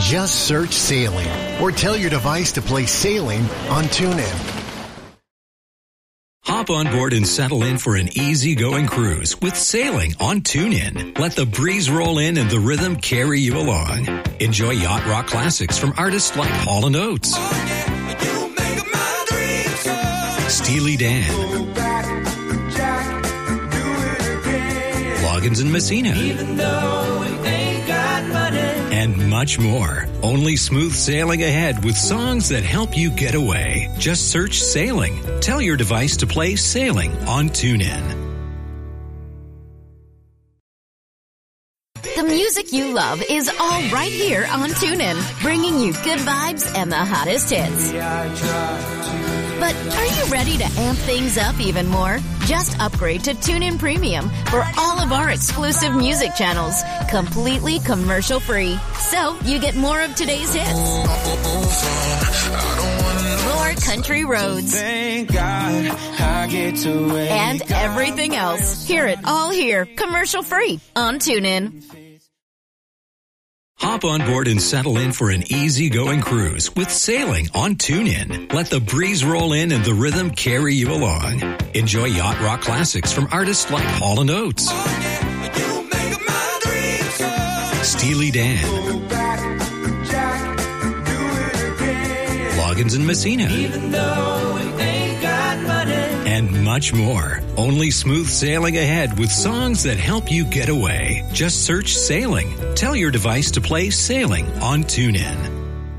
Just search Sailing or tell your device to play Sailing on TuneIn. Hop on board and settle in for an easy-going cruise with Sailing on TuneIn. Let the breeze roll in and the rhythm carry you along. Enjoy yacht rock classics from artists like Hall & Oates, Steely Dan, Loggins and Messina, and much more. Only smooth sailing ahead with songs that help you get away. Just search Sailing. Tell your device to play Sailing on TuneIn. The music you love is all right here on TuneIn, bringing you good vibes and the hottest hits. But are you ready to amp things up even more? Just upgrade to TuneIn Premium for all of our exclusive music channels, completely commercial-free. So you get more of today's hits, more country roads, and everything else. Hear it all here, commercial-free on TuneIn. Hop on board and settle in for an easy-going cruise with Sailing on TuneIn. Let the breeze roll in and the rhythm carry you along. Enjoy yacht rock classics from artists like Hall & Oates, Steely Dan, Loggins and Messina, and much more. Only smooth sailing ahead with songs that help you get away. Just search Sailing. Tell your device to play Sailing on TuneIn.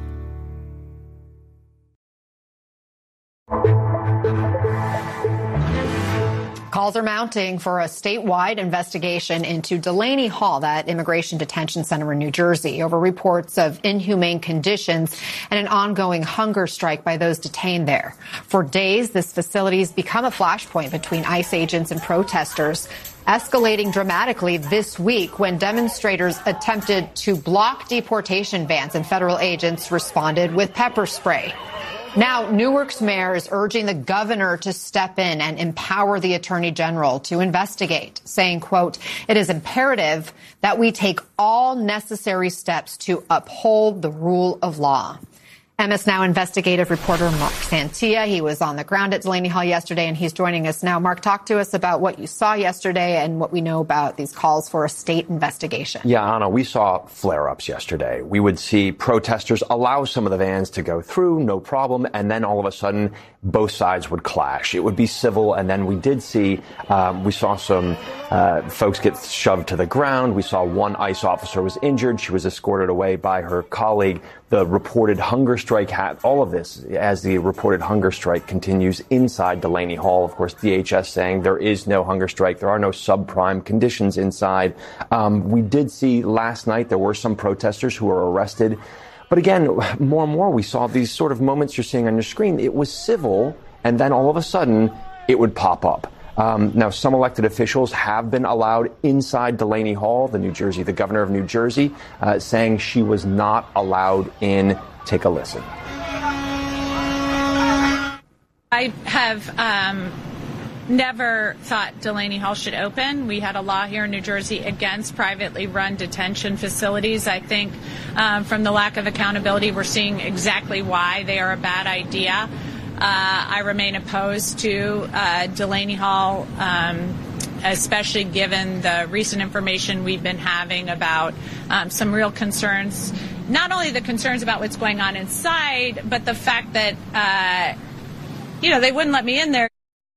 Calls are mounting for a statewide investigation into Delaney Hall, that immigration detention center in New Jersey, over reports of inhumane conditions and an ongoing hunger strike by those detained there. For days, this facility has become a flashpoint between ICE agents and protesters, escalating dramatically this week when demonstrators attempted to block deportation vans and federal agents responded with pepper spray. Now, Newark's mayor is urging the governor to step in and empower the attorney general to investigate, saying, quote, "It is imperative that we take all necessary steps to uphold the rule of law." MS Now investigative reporter Mark Santia, he was on the ground at Delaney Hall yesterday, and he's joining us now. Mark, talk to us about what you saw yesterday and what we know about these calls for a state investigation. Yeah, Anna, we saw flare-ups yesterday. We would see protesters allow some of the vans to go through, no problem, and then all of a sudden both sides would clash. It would be civil, and then we saw some folks get shoved to the ground. We saw one ICE officer was injured. She was escorted away by her colleague. The reported hunger strike all of this as the reported hunger strike continues inside Delaney Hall. Of course, DHS saying there is no hunger strike. There are no subprime conditions inside. We did see last night there were some protesters who were arrested. But again, more and more we saw these sort of moments you're seeing on your screen. It was civil, and then all of a sudden it would pop up. Now, some elected officials have been allowed inside Delaney Hall. The governor of New Jersey, saying she was not allowed in. Take a listen. I have never thought Delaney Hall should open. We had a law here in New Jersey against privately run detention facilities. I think from the lack of accountability, we're seeing exactly why they are a bad idea. I remain opposed to Delaney Hall, especially given the recent information we've been having about some real concerns, not only the concerns about what's going on inside, but the fact that, they wouldn't let me in there.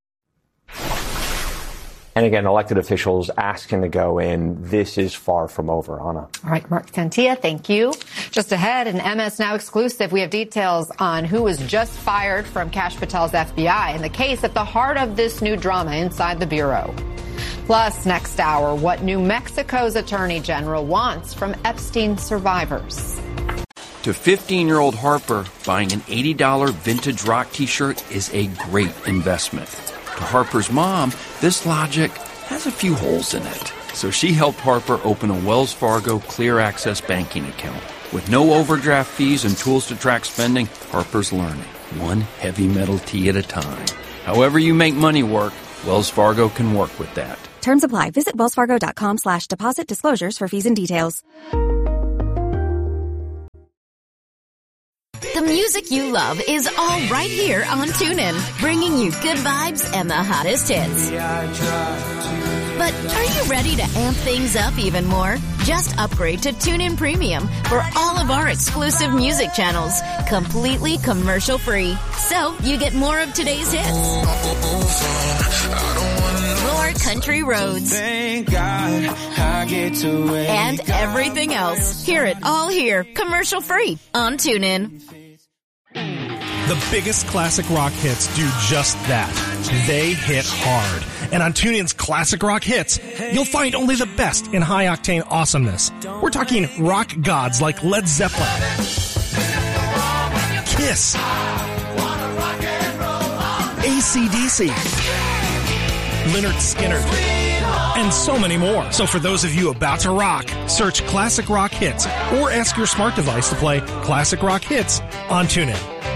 And again, elected officials asking to go in. This is far from over, Anna. All right, Mark Santia, thank you. Just ahead, an MS Now exclusive. We have details on who was just fired from Kash Patel's FBI and the case at the heart of this new drama inside the Bureau. Plus, next hour, what New Mexico's Attorney General wants from Epstein survivors. To 15-year-old Harper, buying an $80 vintage rock T-shirt is a great investment. To Harper's mom, this logic has a few holes in it. So she helped Harper open a Wells Fargo Clear Access banking account. With no overdraft fees and tools to track spending, Harper's learning, one heavy metal tea at a time. However you make money work, Wells Fargo can work with that. Terms apply. Visit wellsfargo.com/deposit disclosures for fees and details. The music you love is all right here on TuneIn, bringing you good vibes and the hottest hits. But are you ready to amp things up even more? Just upgrade to TuneIn Premium for all of our exclusive music channels, completely commercial-free. So you get more of today's hits, more country roads, and everything else. Hear it all here, commercial-free on TuneIn. The biggest classic rock hits do just that. They hit hard. And on TuneIn's Classic Rock Hits, you'll find only the best in high-octane awesomeness. We're talking rock gods like Led Zeppelin, Kiss, AC/DC, Lynyrd Skynyrd, and so many more. So for those of you about to rock, search Classic Rock Hits or ask your smart device to play Classic Rock Hits on TuneIn.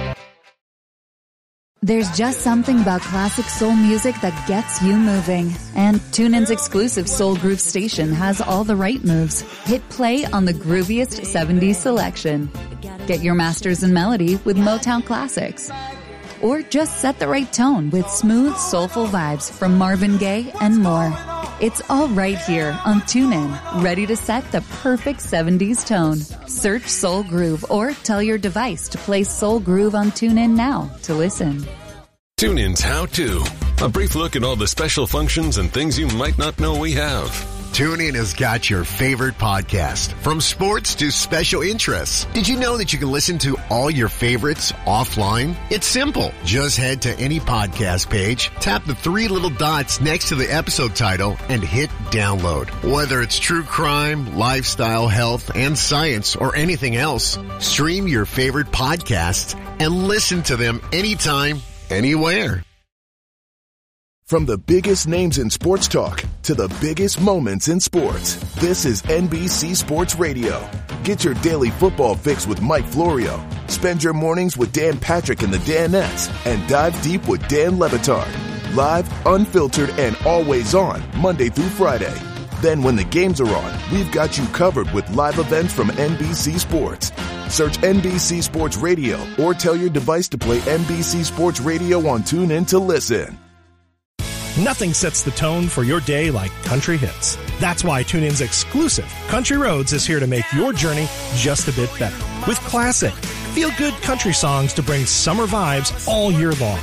There's just something about classic soul music that gets you moving. And TuneIn's exclusive Soul Groove station has all the right moves. Hit play on the grooviest 70s selection. Get your masters in melody with Motown classics. Or just set the right tone with smooth, soulful vibes from Marvin Gaye and more. It's all right here on TuneIn, ready to set the perfect 70s tone. Search Soul Groove or tell your device to play Soul Groove on TuneIn now to listen. TuneIn's How To. A brief look at all the special functions and things you might not know we have. TuneIn has got your favorite podcast, from sports to special interests. Did you know that you can listen to all your favorites offline? It's simple. Just head to any podcast page, tap the three little dots next to the episode title, and hit download. Whether it's true crime, lifestyle, health, and science, or anything else, stream your favorite podcasts and listen to them anytime, anywhere. From the biggest names in sports talk to the biggest moments in sports, this is NBC Sports Radio. Get your daily football fix with Mike Florio. Spend your mornings with Dan Patrick and the Danettes, and dive deep with Dan Le Batard. Live, unfiltered, and always on, Monday through Friday. Then when the games are on, we've got you covered with live events from NBC Sports. Search NBC Sports Radio or tell your device to play NBC Sports Radio on TuneIn to listen. Nothing sets the tone for your day like country hits. That's why TuneIn's exclusive Country Roads is here to make your journey just a bit better. With classic, feel-good country songs to bring summer vibes all year long.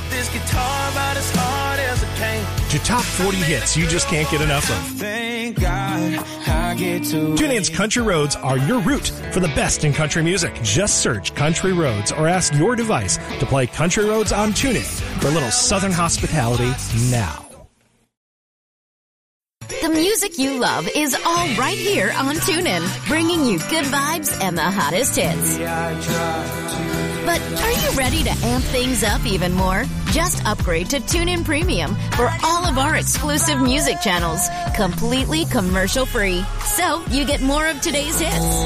To top 40 hits you just can't get enough of. TuneIn's Country Roads are your route for the best in country music. Just search Country Roads or ask your device to play Country Roads on TuneIn for a little southern hospitality now. The music you love is all right here on TuneIn, bringing you good vibes and the hottest hits. But are you ready to amp things up even more? Just upgrade to TuneIn Premium for all of our exclusive music channels, completely commercial-free. So you get more of today's hits,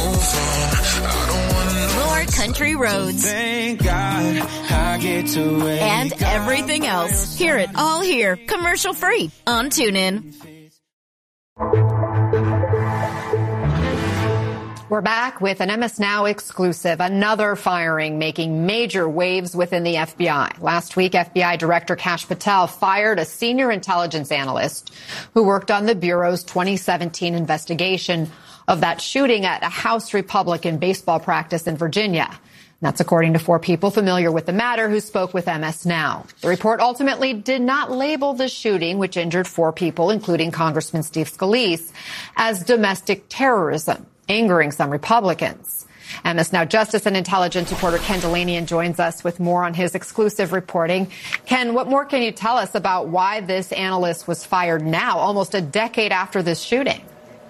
more country roads, and everything else. Hear it all here, commercial-free on TuneIn. We're back with an MS Now exclusive. Another firing making major waves within the FBI. Last week, FBI Director Kash Patel fired a senior intelligence analyst who worked on the Bureau's 2017 investigation of that shooting at a House Republican baseball practice in Virginia. That's according to 4 people familiar with the matter who spoke with MS Now. The report ultimately did not label the shooting, which injured 4 people, including Congressman Steve Scalise, as domestic terrorism, angering some Republicans. MS Now Justice and Intelligence reporter Ken Dilanian joins us with more on his exclusive reporting. Ken, what more can you tell us about why this analyst was fired now, almost a decade after this shooting?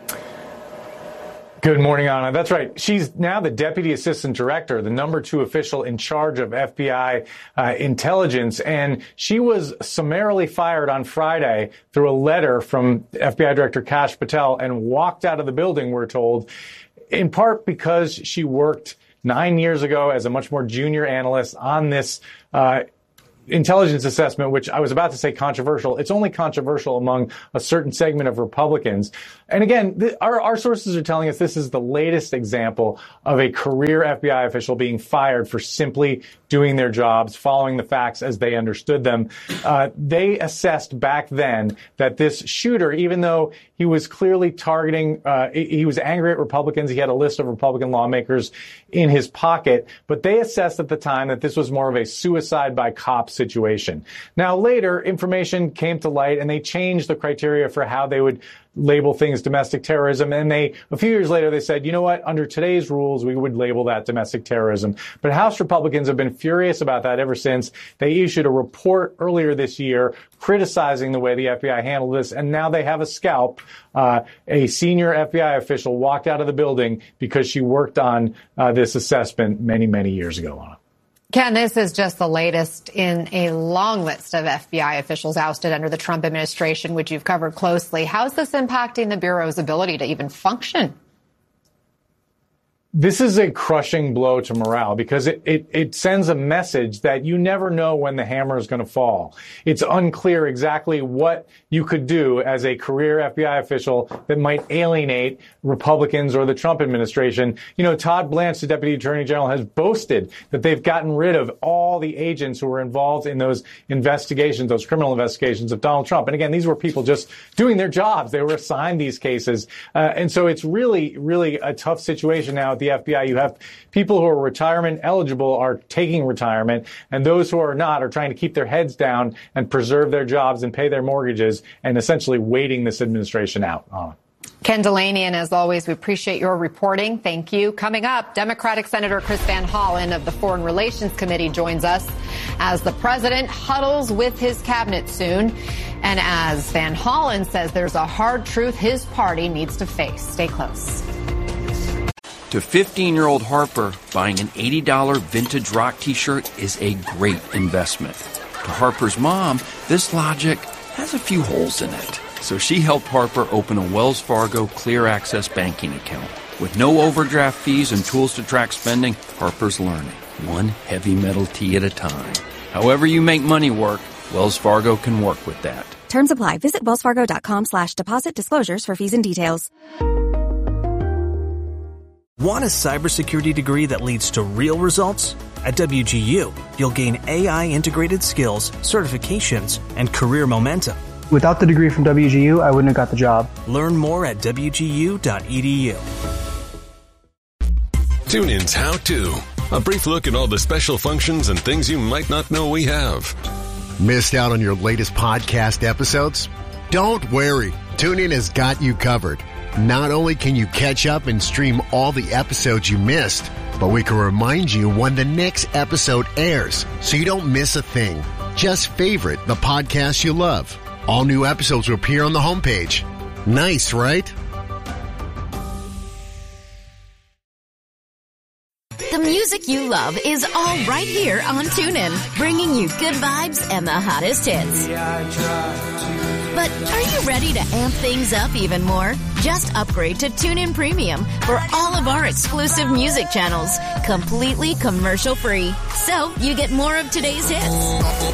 Good morning, Anna. That's right. She's now the Deputy Assistant Director, the number 2 official in charge of FBI intelligence. And she was summarily fired on Friday through a letter from FBI Director Kash Patel and walked out of the building, we're told, in part because she worked 9 years ago as a much more junior analyst on this intelligence assessment, which I was about to say controversial. It's only controversial among a certain segment of Republicans. And again, our sources are telling us this is the latest example of a career FBI official being fired for simply doing their jobs, following the facts as they understood them. They assessed back then that this shooter, even though he was clearly targeting, he was angry at Republicans, he had a list of Republican lawmakers in his pocket, but they assessed at the time that this was more of a suicide by cop situation. Now, later, information came to light, and they changed the criteria for how they would label things domestic terrorism. And a few years later, they said, you know what, under today's rules, we would label that domestic terrorism. But House Republicans have been furious about that ever since. They issued a report earlier this year criticizing the way the FBI handled this. And now they have a scalp. A senior FBI official walked out of the building because she worked on this assessment many, many years ago. Ken, this is just the latest in a long list of FBI officials ousted under the Trump administration, which you've covered closely. How's this impacting the Bureau's ability to even function? This is a crushing blow to morale because it sends a message that you never know when the hammer is going to fall. It's unclear exactly what you could do as a career FBI official that might alienate Republicans or the Trump administration. You know, Todd Blanche, the Deputy Attorney General, has boasted that they've gotten rid of all the agents who were involved in those investigations, those criminal investigations of Donald Trump. And again, these were people just doing their jobs. They were assigned these cases. And so it's really, really a tough situation now at the FBI. You have people who are retirement eligible are taking retirement, and those who are not are trying to keep their heads down and preserve their jobs and pay their mortgages and essentially waiting this administration out. Ken Delaney, and as always, we appreciate your reporting. Thank you. Coming up, Democratic Senator Chris Van Hollen of the Foreign Relations Committee joins us as the president huddles with his cabinet soon. And as Van Hollen says, there's a hard truth his party needs to face. Stay close. To 15-year-old Harper, buying an $80 vintage rock t-shirt is a great investment. To Harper's mom, this logic has a few holes in it. So she helped Harper open a Wells Fargo Clear Access banking account. With no overdraft fees and tools to track spending, Harper's learning, one heavy metal tee at a time. However you make money work, Wells Fargo can work with that. Terms apply. Visit wellsfargo.com/deposit disclosures for fees and details. Want a cybersecurity degree that leads to real results? At WGU, you'll gain AI-integrated skills, certifications, and career momentum. Without the degree from WGU, I wouldn't have got the job. Learn more at WGU.edu. TuneIn's How To. A brief look at all the special functions and things you might not know we have. Missed out on your latest podcast episodes? Don't worry. TuneIn has got you covered. Not only can you catch up and stream all the episodes you missed, but we can remind you when the next episode airs so you don't miss a thing. Just favorite the podcast you love. All new episodes will appear on the homepage. Nice, right? The music you love is all right here on TuneIn, bringing you good vibes and the hottest hits. But are you ready to amp things up even more? Just upgrade to TuneIn Premium for all of our exclusive music channels, completely commercial-free. So you get more of today's hits,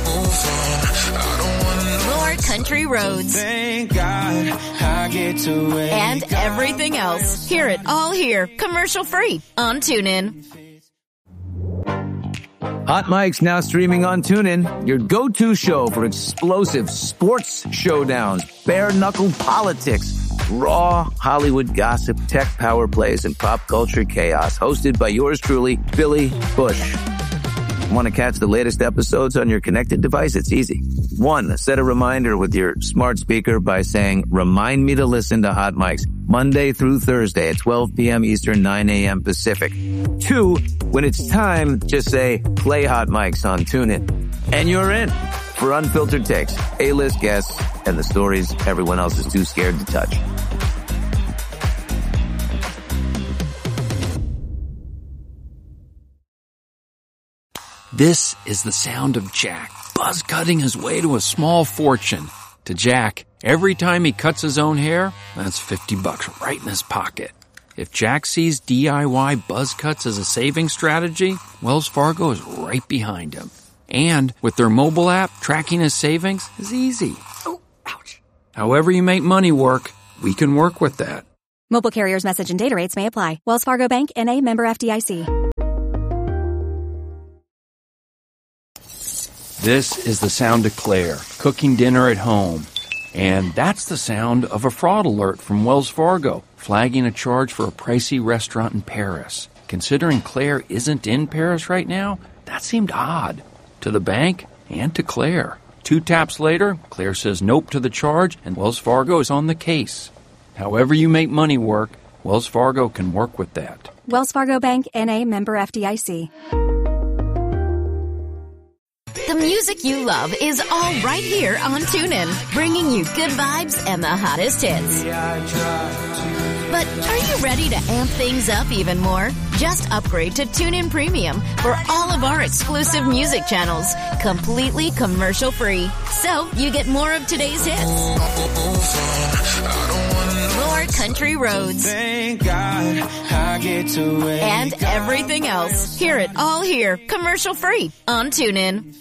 more country roads, and everything else. Hear it all here, commercial-free on TuneIn. Hot Mike's now streaming on TuneIn, your go-to show for explosive sports showdowns, bare-knuckle politics, raw Hollywood gossip, tech power plays, and pop culture chaos. Hosted by yours truly, Billy Bush. Want to catch the latest episodes on your connected device? It's easy. 1, set a reminder with your smart speaker by saying, "Remind me to listen to Hot Mike's Monday through Thursday at 12 p.m. Eastern, 9 a.m. Pacific." 2, when it's time, just say, "Play Hot Mike's" on TuneIn. And you're in for unfiltered takes, A-list guests, and the stories everyone else is too scared to touch. This is the sound of Jack, buzz cutting his way to a small fortune. To Jack, every time he cuts his own hair, that's $50 right in his pocket. If Jack sees DIY buzz cuts as a saving strategy, Wells Fargo is right behind him. And with their mobile app, tracking his savings is easy. Oh, ouch. However you make money work, we can work with that. Mobile carriers' message and data rates may apply. Wells Fargo Bank, N.A., member FDIC. This is the sound of Claire cooking dinner at home. And that's the sound of a fraud alert from Wells Fargo, flagging a charge for a pricey restaurant in Paris. Considering Claire isn't in Paris right now, that seemed odd to the bank and to Claire. 2 taps later, Claire says nope to the charge, and Wells Fargo is on the case. However you make money work, Wells Fargo can work with that. Wells Fargo Bank, N.A., member FDIC. The music you love is all right here on TuneIn, bringing you good vibes and the hottest hits. But are you ready to amp things up even more? Just upgrade to TuneIn Premium for all of our exclusive music channels, completely commercial-free. So you get more of today's hits, more country roads, and everything else. Hear it all here, commercial-free on TuneIn.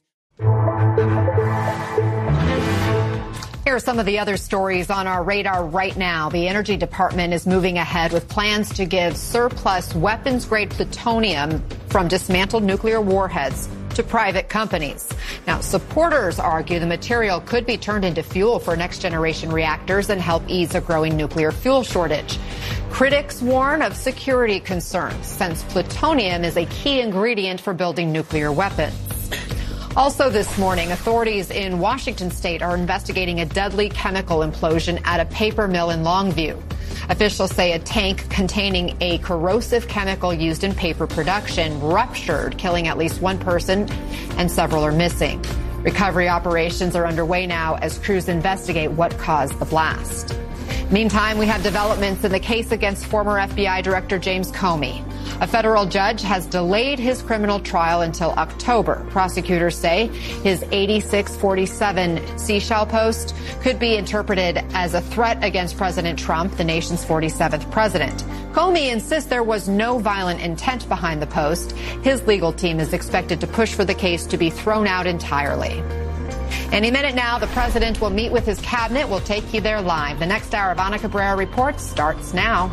Here are some of the other stories on our radar right now. The Energy Department is moving ahead with plans to give surplus weapons-grade plutonium from dismantled nuclear warheads to private companies. Now, supporters argue the material could be turned into fuel for next-generation reactors and help ease a growing nuclear fuel shortage. Critics warn of security concerns, since plutonium is a key ingredient for building nuclear weapons. Also this morning, authorities in Washington state are investigating a deadly chemical implosion at a paper mill in Longview. Officials say a tank containing a corrosive chemical used in paper production ruptured, killing at least 1 person, and several are missing. Recovery operations are underway now as crews investigate what caused the blast. Meantime, we have developments in the case against former FBI Director James Comey. A federal judge has delayed his criminal trial until October. Prosecutors say his 8647 seashell post could be interpreted as a threat against President Trump, the nation's 47th president. Comey insists there was no violent intent behind the post. His legal team is expected to push for the case to be thrown out entirely. Any minute now, the president will meet with his cabinet. We'll take you there live. The next hour of Ana Cabrera Reports starts now.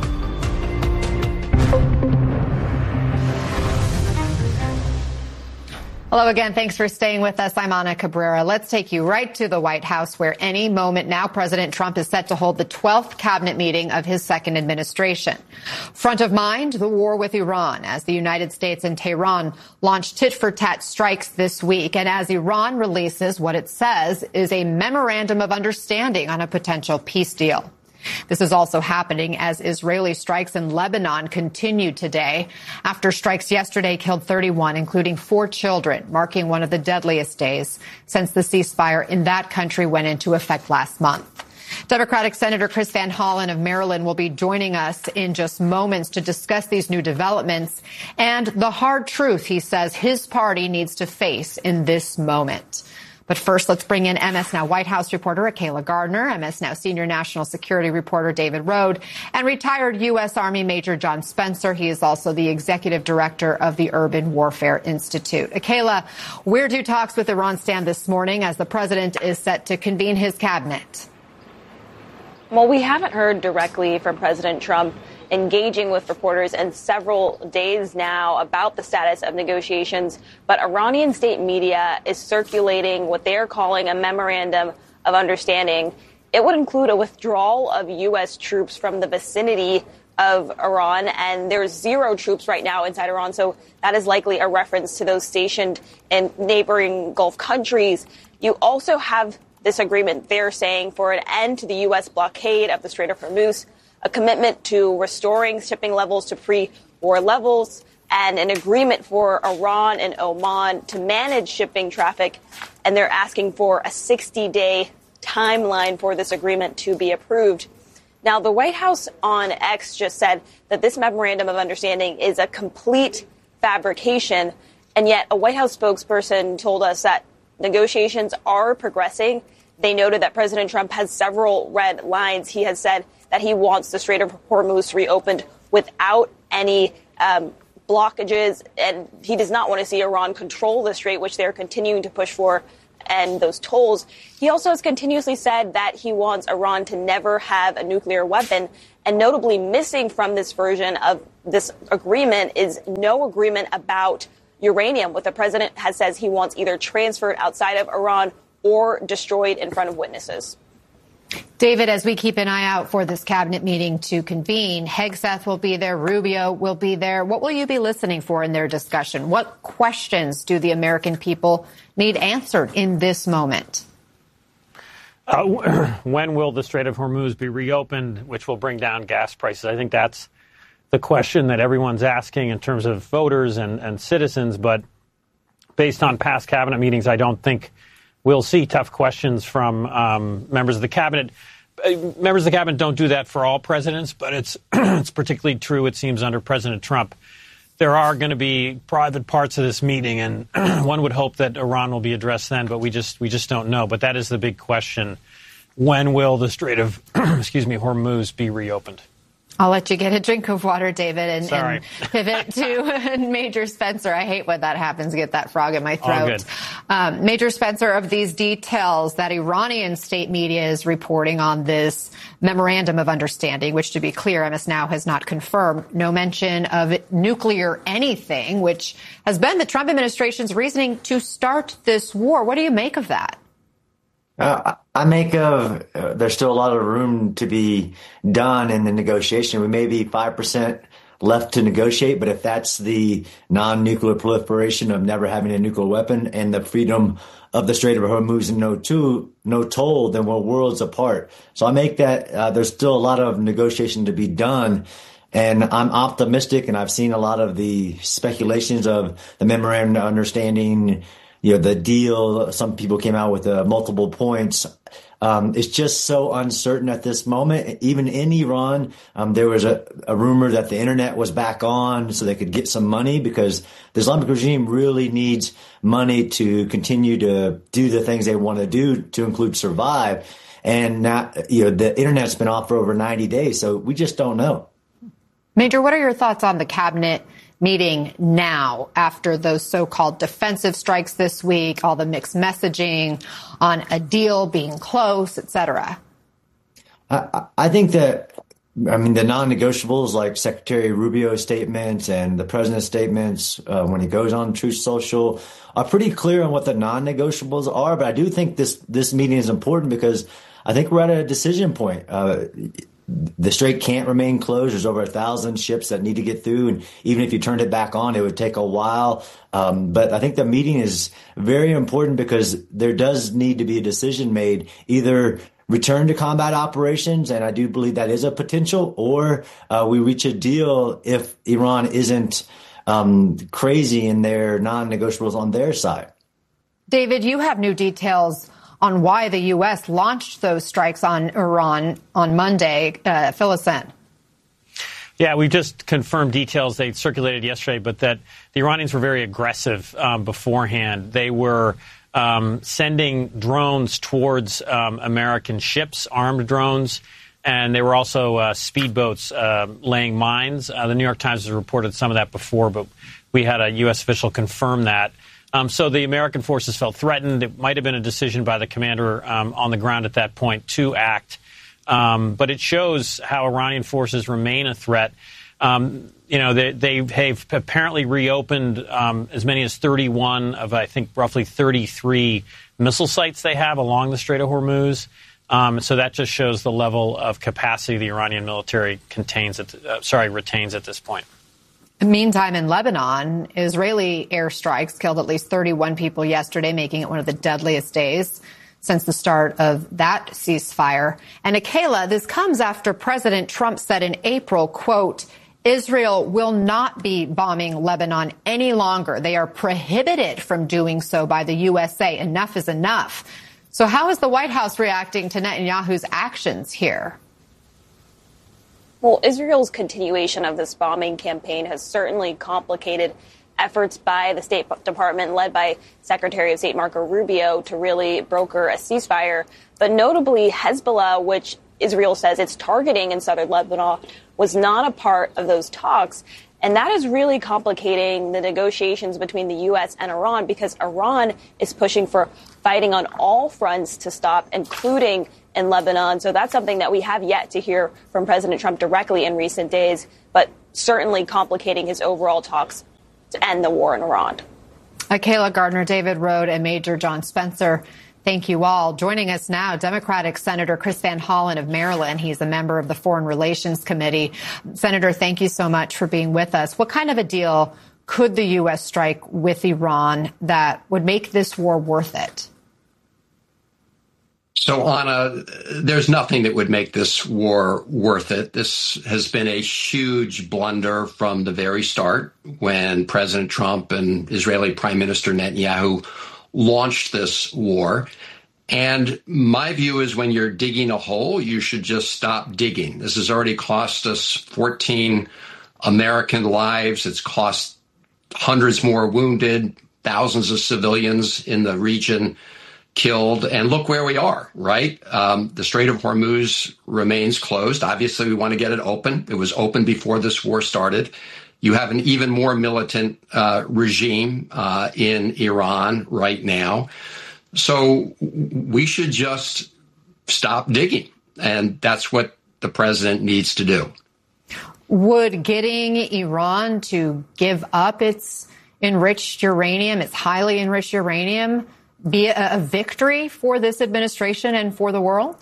Hello again. Thanks for staying with us. I'm Ana Cabrera. Let's take you right to the White House, where any moment now President Trump is set to hold the 12th cabinet meeting of his second administration. Front of mind, the war with Iran, as the United States and Tehran launched tit-for-tat strikes this week, and as Iran releases what it says is a memorandum of understanding on a potential peace deal. This is also happening as Israeli strikes in Lebanon continue today. After strikes yesterday killed 31, including 4 children, marking one of the deadliest days since the ceasefire in that country went into effect last month. Democratic Senator Chris Van Hollen of Maryland will be joining us in just moments to discuss these new developments and the hard truth he says his party needs to face in this moment. But first, let's bring in MS Now White House reporter Akayla Gardner, MS Now senior national security reporter David Rode, and retired U.S. Army Major John Spencer. He is also the executive director of the Urban Warfare Institute. Akayla, where do talks with Iran stand this morning as the president is set to convene his cabinet? Well, we haven't heard directly from President Trump engaging with reporters in several days now about the status of negotiations, but Iranian state media is circulating what they're calling a memorandum of understanding. It would include a withdrawal of U.S. troops from the vicinity of Iran, and there's 0 troops right now inside Iran, so that is likely a reference to those stationed in neighboring Gulf countries. You also have this agreement, they're saying, for an end to the U.S. blockade of the Strait of Hormuz, a commitment to restoring shipping levels to pre-war levels, and an agreement for Iran and Oman to manage shipping traffic. And they're asking for a 60-day timeline for this agreement to be approved. Now, the White House on X just said that this memorandum of understanding is a complete fabrication. And yet a White House spokesperson told us that negotiations are progressing. They noted that President Trump has several red lines. He has said that he wants the Strait of Hormuz reopened without any blockages, and he does not want to see Iran control the strait, which they're continuing to push for. end those tolls. He also has continuously said that he wants Iran to never have a nuclear weapon. And notably missing from this version of this agreement is no agreement about uranium, what the president says he wants either transferred outside of Iran or destroyed in front of witnesses. David, as we keep an eye out for this cabinet meeting to convene, Hegseth will be there, Rubio will be there. What will you be listening for in their discussion? What questions do the American people need answered in this moment? When will the Strait of Hormuz be reopened, which will bring down gas prices? I think that's the question that everyone's asking in terms of voters and citizens. But based on past cabinet meetings, I don't think we'll see tough questions from members of the cabinet. Members of the cabinet don't do that for all presidents, but it's particularly true, it seems, under President Trump. There are going to be private parts of this meeting, and one would hope that Iran will be addressed then, but we just don't know. But that is the big question. When will the Strait of Hormuz be reopened? I'll let you get a drink of water, David, and pivot to Major Spencer. I hate when that happens, get that frog in my throat. Major Spencer, of these details that Iranian state media is reporting on this memorandum of understanding, which, to be clear, MS Now has not confirmed, no mention of nuclear anything, which has been the Trump administration's reasoning to start this war. What do you make of that? I make of there's still a lot of room to be done in the negotiation. We may be 5% left to negotiate, but if that's the non-nuclear proliferation of never having a nuclear weapon and the freedom of the Strait of Hormuz and no toll, then we're worlds apart. So I make that there's still a lot of negotiation to be done. And I'm optimistic, and I've seen a lot of the speculations of the memorandum of understanding, the deal. Some people came out with multiple points. It's just so uncertain at this moment. Even in Iran, there was a rumor that the internet was back on so they could get some money, because the Islamic regime really needs money to continue to do the things they want to do, to include survive. And now, the internet's been off for over 90 days, so we just don't know. Major, what are your thoughts on the cabinet meeting now after those so-called defensive strikes this week, all the mixed messaging on a deal being close, et cetera? I think that, the non-negotiables like Secretary Rubio's statements and the president's statements when he goes on Truth Social are pretty clear on what the non-negotiables are. But I do think this meeting is important because I think we're at a decision point. The Strait can't remain closed. There's over 1,000 ships that need to get through. And even if you turned it back on, it would take a while. But I think the meeting is very important because there does need to be a decision made, either return to combat operations, and I do believe that is a potential, or we reach a deal if Iran isn't crazy in their non-negotiables on their side. David, you have new details on why the U.S. launched those strikes on Iran on Monday. Fill us in. Yeah, we just confirmed details. They circulated yesterday, but that the Iranians were very aggressive beforehand. They were sending drones towards American ships, armed drones, and they were also speedboats laying mines. The New York Times has reported some of that before, but we had a U.S. official confirm that. So the American forces felt threatened. It might have been a decision by the commander on the ground at that point to act. But it shows how Iranian forces remain a threat. They have apparently reopened as many as 31 of, I think, roughly 33 missile sites they have along the Strait of Hormuz. So that just shows the level of capacity the Iranian military retains at this point. Meantime, in Lebanon, Israeli airstrikes killed at least 31 people yesterday, making it one of the deadliest days since the start of that ceasefire. And Akela, this comes after President Trump said in April, quote, Israel will not be bombing Lebanon any longer. They are prohibited from doing so by the USA. Enough is enough. So how is the White House reacting to Netanyahu's actions here? Well, Israel's continuation of this bombing campaign has certainly complicated efforts by the State Department, led by Secretary of State Marco Rubio, to really broker a ceasefire. But notably, Hezbollah, which Israel says it's targeting in southern Lebanon, was not a part of those talks. And that is really complicating the negotiations between the U.S. and Iran, because Iran is pushing for fighting on all fronts to stop, including in Lebanon. So that's something that we have yet to hear from President Trump directly in recent days, but certainly complicating his overall talks to end the war in Iran. Kayla Gardner, David Rode, and Major John Spencer. Thank you all. Joining us now, Democratic Senator Chris Van Hollen of Maryland. He's a member of the Foreign Relations Committee. Senator, thank you so much for being with us. What kind of a deal could the U.S. strike with Iran that would make this war worth it? So, Anna, there's nothing that would make this war worth it. This has been a huge blunder from the very start when President Trump and Israeli Prime Minister Netanyahu launched this war. And my view is when you're digging a hole, you should just stop digging. This has already cost us 14 American lives. It's cost hundreds more wounded, thousands of civilians in the region killed. And look where we are, right? The Strait of Hormuz remains closed. Obviously, we want to get it open. It was open before this war started. You have an even more militant regime in Iran right now. So we should just stop digging. And that's what the president needs to do. Would getting Iran to give up its enriched uranium, its highly enriched uranium, be a victory for this administration and for the world?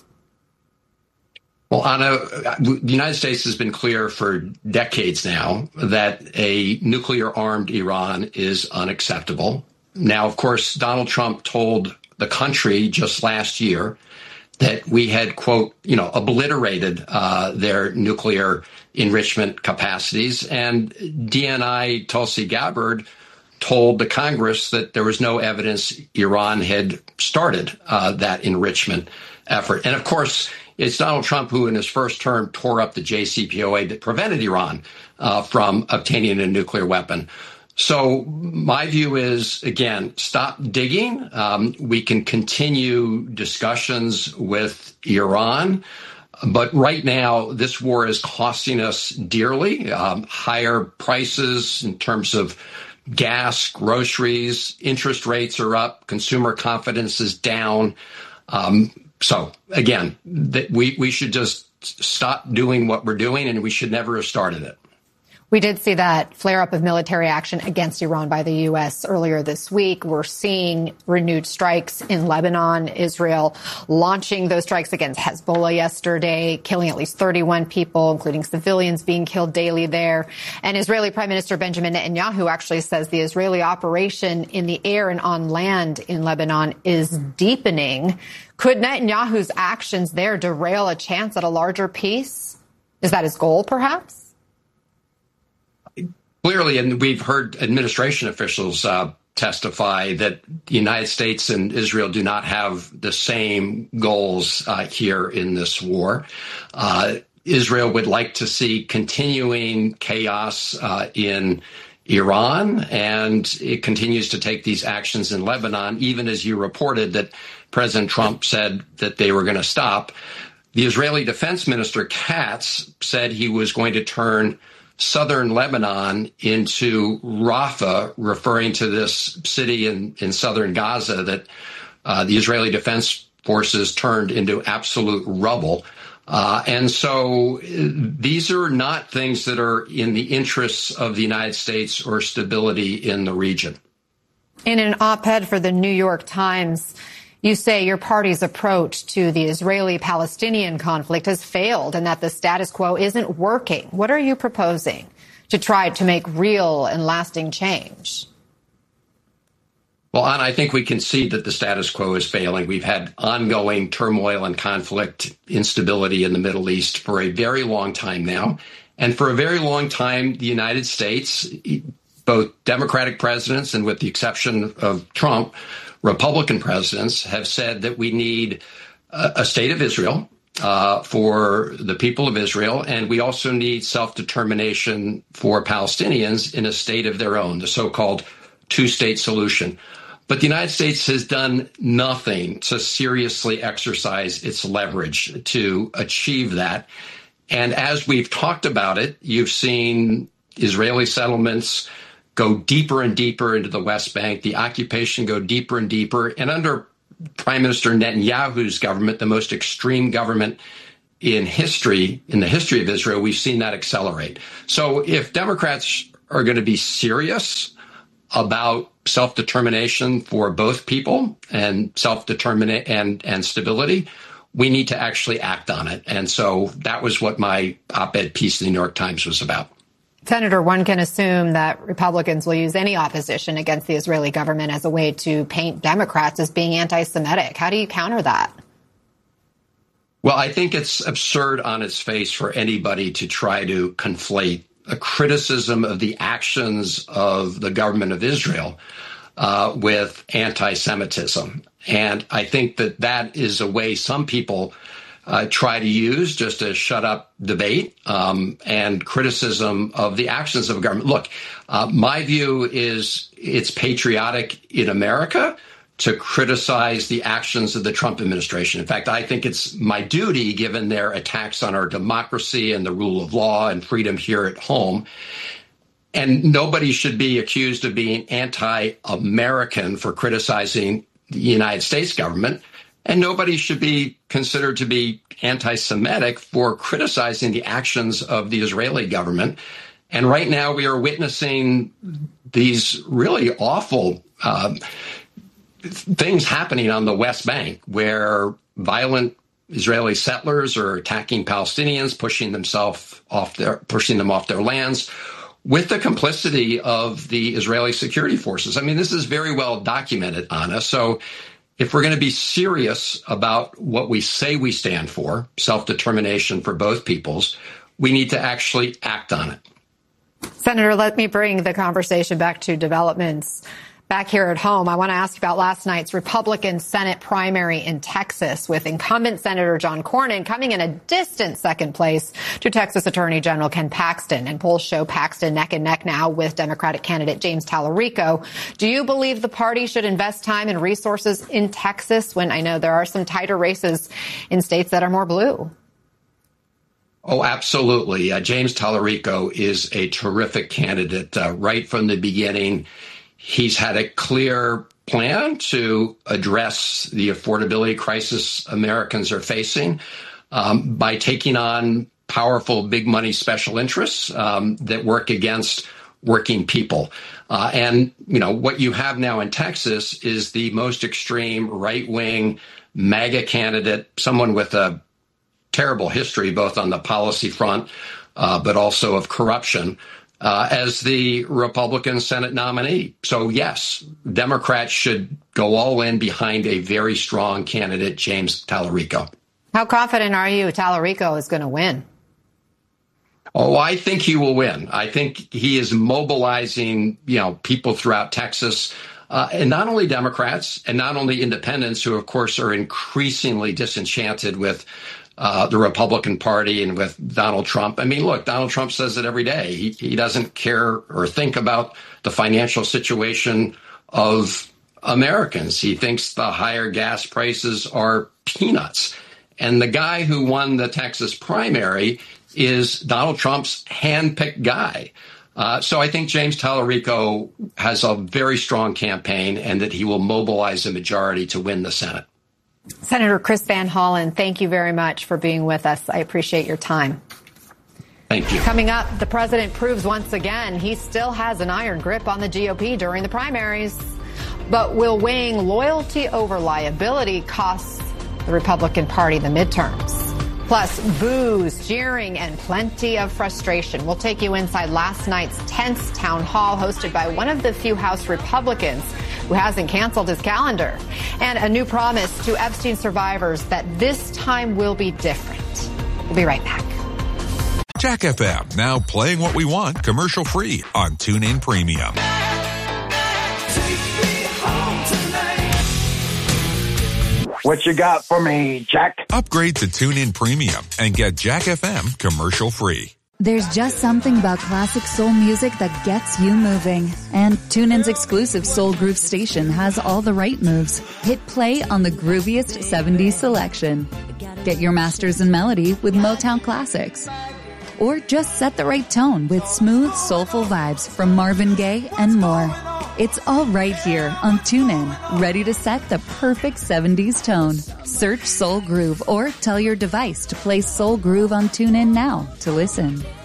Well, Anna, the United States has been clear for decades now that a nuclear-armed Iran is unacceptable. Now, of course, Donald Trump told the country just last year that we had, quote, obliterated their nuclear enrichment capacities. And DNI Tulsi Gabbard told the Congress that there was no evidence Iran had started that enrichment effort. And of course, it's Donald Trump who in his first term tore up the JCPOA that prevented Iran from obtaining a nuclear weapon. So my view is, again, stop digging. We can continue discussions with Iran. But right now, this war is costing us dearly. Higher prices in terms of gas, groceries, interest rates are up, consumer confidence is down. So, again, we should just stop doing what we're doing, and we should never have started it. We did see that flare-up of military action against Iran by the U.S. earlier this week. We're seeing renewed strikes in Lebanon, Israel launching those strikes against Hezbollah yesterday, killing at least 31 people, including civilians being killed daily there. And Israeli Prime Minister Benjamin Netanyahu actually says the Israeli operation in the air and on land in Lebanon is deepening. Could Netanyahu's actions there derail a chance at a larger peace? Is that his goal, perhaps? Clearly, and we've heard administration officials testify that the United States and Israel do not have the same goals here in this war. Israel would like to see continuing chaos in Iran, and it continues to take these actions in Lebanon, even as you reported that President Trump said that they were going to stop. The Israeli Defense Minister Katz said he was going to turn southern Lebanon into Rafah, referring to this city in southern Gaza that the Israeli Defense Forces turned into absolute rubble. And so these are not things that are in the interests of the United States or stability in the region. In an op-ed for the New York Times, you say your party's approach to the Israeli-Palestinian conflict has failed and that the status quo isn't working. What are you proposing to try to make real and lasting change? Well, Anna, I think we can see that the status quo is failing. We've had ongoing turmoil and conflict, instability in the Middle East for a very long time now. And for a very long time, the United States, both Democratic presidents and with the exception of Trump, Republican presidents have said that we need a state of Israel for the people of Israel, and we also need self-determination for Palestinians in a state of their own, the so-called two-state solution. But the United States has done nothing to seriously exercise its leverage to achieve that. And as we've talked about it, you've seen Israeli settlements go deeper and deeper into the West Bank, the occupation go deeper and deeper, and under Prime Minister Netanyahu's government, the most extreme government in the history of Israel, we've seen that accelerate. So if Democrats are going to be serious about self-determination for both people and self-determination and stability, we need to actually act on it. And so that was what my op-ed piece in the New York Times was about. Senator, one can assume that Republicans will use any opposition against the Israeli government as a way to paint Democrats as being anti-Semitic. How do you counter that? Well, I think it's absurd on its face for anybody to try to conflate a criticism of the actions of the government of Israel with anti-Semitism. And I think that is a way some people try to use just to shut up debate and criticism of the actions of government. Look, my view is it's patriotic in America to criticize the actions of the Trump administration. In fact, I think it's my duty, given their attacks on our democracy and the rule of law and freedom here at home. And nobody should be accused of being anti-American for criticizing the United States government. And nobody should be considered to be anti-Semitic for criticizing the actions of the Israeli government. And right now we are witnessing these really awful things happening on the West Bank, where violent Israeli settlers are attacking Palestinians, pushing them off their lands, with the complicity of the Israeli security forces. I mean, this is very well documented, Anna. So if we're going to be serious about what we say we stand for, self-determination for both peoples, we need to actually act on it. Senator, let me bring the conversation back to developments back here at home. I want to ask about last night's Republican Senate primary in Texas, with incumbent Senator John Cornyn coming in a distant second place to Texas Attorney General Ken Paxton. And polls show Paxton neck and neck now with Democratic candidate James Tallarico. Do you believe the party should invest time and resources in Texas, when I know there are some tighter races in states that are more blue? Oh, absolutely. James Tallarico is a terrific candidate right from the beginning. He's had a clear plan to address the affordability crisis Americans are facing by taking on powerful big money special interests that work against working people. And, you know, what you have now in Texas is the most extreme right-wing MAGA candidate, someone with a terrible history, both on the policy front, but also of corruption, as the Republican Senate nominee. So, yes, Democrats should go all in behind a very strong candidate, James Tallarico. How confident are you Tallarico is going to win? Oh, I think he will win. I think he is mobilizing, people throughout Texas, and not only Democrats and not only independents, who, of course, are increasingly disenchanted with the Republican Party and with Donald Trump. I mean, look, Donald Trump says it every day. He doesn't care or think about the financial situation of Americans. He thinks the higher gas prices are peanuts. And the guy who won the Texas primary is Donald Trump's handpicked guy. So I think James Tallarico has a very strong campaign, and that he will mobilize a majority to win the Senate. Senator Chris Van Hollen, thank you very much for being with us. I appreciate your time. Thank you. Coming up, the president proves once again he still has an iron grip on the GOP during the primaries. But will weighing loyalty over liability cost the Republican Party the midterms? Plus, boos, jeering, and plenty of frustration. We'll take you inside last night's tense town hall hosted by one of the few House Republicans who hasn't canceled his calendar. And a new promise to Epstein survivors that this time will be different. We'll be right back. Jack FM, now playing what we want commercial-free on TuneIn Premium. What you got for me, Jack? Upgrade to TuneIn Premium and get Jack FM commercial-free. There's just something about classic soul music that gets you moving. And TuneIn's exclusive Soul Groove station has all the right moves. Hit play on the grooviest 70s selection. Get your masters in melody with Motown Classics. Or just set the right tone with smooth, soulful vibes from Marvin Gaye and more. It's all right here on TuneIn, ready to set the perfect 70s tone. Search Soul Groove or tell your device to play Soul Groove on TuneIn now to listen.